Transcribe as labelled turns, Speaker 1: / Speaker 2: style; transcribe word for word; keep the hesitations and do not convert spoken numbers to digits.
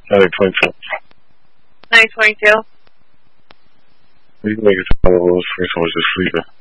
Speaker 1: ninety twenty-two.
Speaker 2: ninety twenty-two.
Speaker 1: You can make it to one of those first. I was just sleeping.